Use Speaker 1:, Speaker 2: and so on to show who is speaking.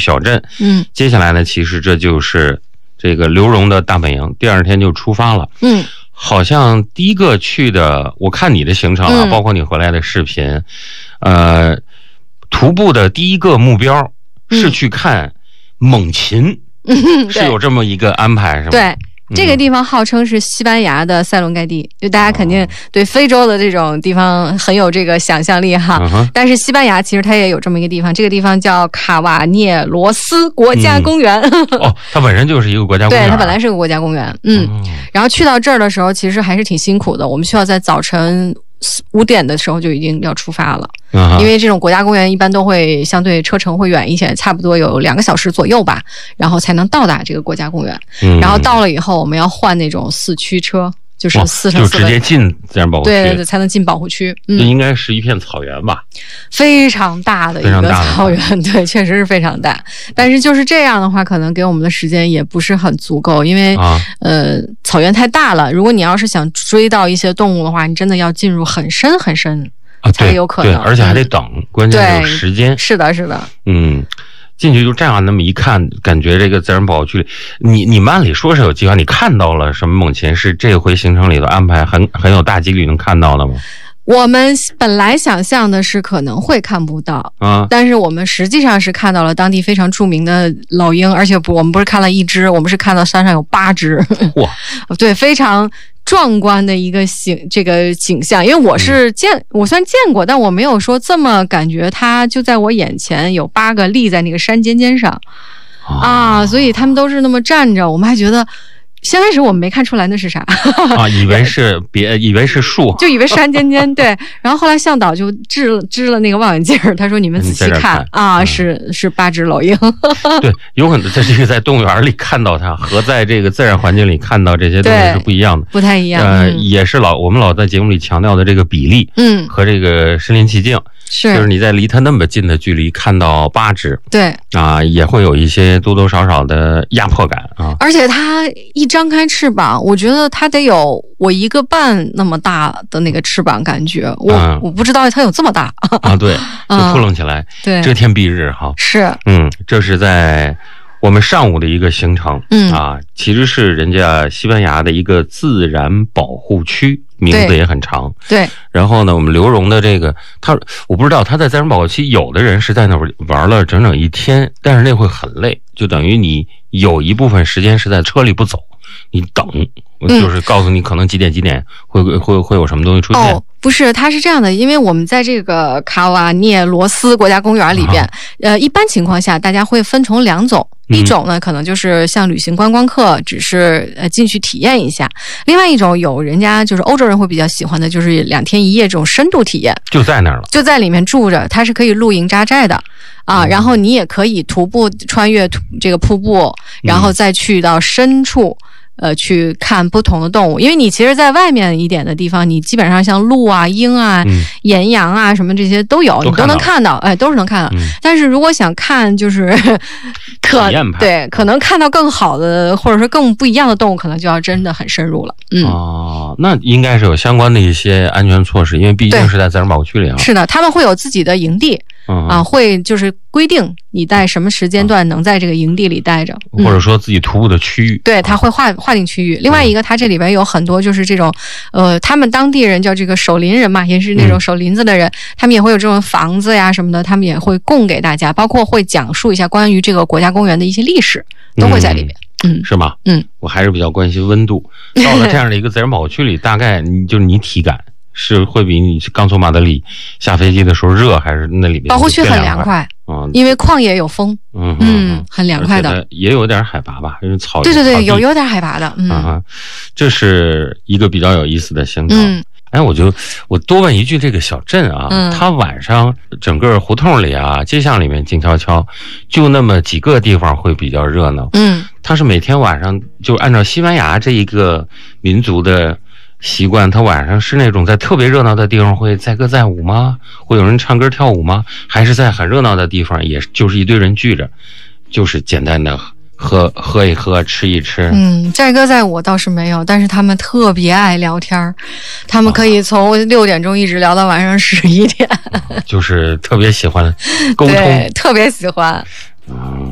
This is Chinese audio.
Speaker 1: 小镇。接下来呢，其实这就是这个刘荣的大本营，第二天就出发了。好像第一个去的，我看你的行程啊，包括你回来的视频，徒步的第一个目标是去看猛禽，是有这么一个安排是吗？
Speaker 2: 对。这个地方号称是西班牙的塞伦盖蒂，就大家肯定对非洲的这种地方很有这个想象力哈。但是西班牙其实它也有这么一个地方，这个地方叫卡瓦涅罗斯国家公园。
Speaker 1: 它本身就是一个国家公园。
Speaker 2: 对，它本来是个国家公园。然后去到这儿的时候，其实还是挺辛苦的，我们需要在早晨5点的时候就已经要出发了。因为这种国家公园一般都会相对车程会远一些，差不多有2个小时左右吧，然后才能到达这个国家公园。然后到了以后，我们要换那种4驱车，就是4乘4的，
Speaker 1: 就直接进自然保护区。
Speaker 2: 对，才能进保护区。
Speaker 1: 这应该是一片草原吧？
Speaker 2: 非常大的一个草原，对，确实是非常大。但是就是这样的话，可能给我们的时间也不是很足够，因为草原太大了。如果你要是想追到一些动物的话，你真的要进入很深很深。才有可能，
Speaker 1: 对，而且还得等，关键是时间。
Speaker 2: 是的，是的。
Speaker 1: 进去就这样那么一看，感觉这个自然保护区里，你们按理说是有计划，你看到了什么猛禽？是这回行程里头安排很有大几率能看到的吗？
Speaker 2: 我们本来想象的是可能会看不到，但是我们实际上是看到了当地非常著名的老鹰，而且我们不是看了1只，我们是看到山上有8只。
Speaker 1: 哇，
Speaker 2: 对，非常壮观的一个这个景象。因为我虽然见过，但我没有说这么感觉它就在我眼前，有8个立在那个山尖尖上所以他们都是那么站着，我们还觉得。先开始我们没看出来那是啥
Speaker 1: 以为是树，
Speaker 2: 就以为山尖尖。对，然后后来向导就支了那个望远镜，他说你们仔细看是8只老鹰。
Speaker 1: 对，有可能在动物园里看到它和在这个自然环境里看到这些东西是不一样的，
Speaker 2: 不太一样。
Speaker 1: 也是我们老在节目里强调的这个比例，和这个身临其境。就是你在离它那么近的距离看到8只，
Speaker 2: 对
Speaker 1: 也会有一些多多少少的压迫感啊。
Speaker 2: 而且它一张开翅膀，我觉得它得有我1个半那么大的那个翅膀，感觉我不知道它有这么大
Speaker 1: 对，就扑棱起来，
Speaker 2: 对，
Speaker 1: 遮天蔽日哈。
Speaker 2: 是，
Speaker 1: 这是在我们上午的一个行程，其实是人家西班牙的一个自然保护区。名字也很长，
Speaker 2: 对。
Speaker 1: 然后呢，我们刘荣的这个我不知道他在自然保护区，有的人是在那玩了整整1天，但是那会很累，就等于你有一部分时间是在车里不走，你等，就是告诉你可能几点会有什么东西出现。
Speaker 2: 不是，它是这样的，因为我们在这个卡瓦涅罗斯国家公园里边，一般情况下大家会分成2种。一种呢，可能就是像旅行观光客，只是进去体验一下；另外一种有人家就是欧洲人会比较喜欢的，就是2天1夜这种深度体验，
Speaker 1: 就在那儿了，
Speaker 2: 就在里面住着，它是可以露营扎寨的然后你也可以徒步穿越这个瀑布，然后再去到深处。去看不同的动物，因为你其实在外面一点的地方，你基本上像鹿啊、鹰啊、岩羊啊什么这些都有，你都能看到，都是能看到。但是如果想看就是可能看到更好的或者说更不一样的动物，可能就要真的很深入了。
Speaker 1: 那应该是有相关的一些安全措施，因为毕竟是在自然保护区里啊。
Speaker 2: 是的，他们会有自己的营地。会就是规定你在什么时间段能在这个营地里待着，
Speaker 1: 或者说自己徒步的区域。
Speaker 2: 对，他会划定区域。另外一个，它这里边有很多就是这种，他们当地人叫这个守林人嘛，也是那种守林子的人，他们也会有这种房子呀什么的，他们也会供给大家，包括会讲述一下关于这个国家公园的一些历史，都会在里边。
Speaker 1: 是吗？我还是比较关心温度。到了这样的一个自然保护区里，大概你体感。是会比你刚从马德里下飞机的时候热，还是那里面
Speaker 2: 保护区很凉快？因为旷野有风，很凉快的，
Speaker 1: 也有点海拔吧，因为草原。
Speaker 2: 对，有点海拔的，
Speaker 1: 这是一个比较有意思的行程。我多问一句，这个小镇它晚上整个胡同里街巷里面静悄悄，就那么几个地方会比较热闹。它是每天晚上就按照西班牙这一个民族的习惯，他晚上是那种在特别热闹的地方会载歌载舞吗？会有人唱歌跳舞吗？还是在很热闹的地方，也就是一堆人聚着，就是简单的喝一喝，吃一吃？
Speaker 2: 载歌载舞倒是没有，但是他们特别爱聊天，他们可以从6点钟一直聊到晚上11点，
Speaker 1: 就是特别喜欢沟通，
Speaker 2: 对，特别喜欢。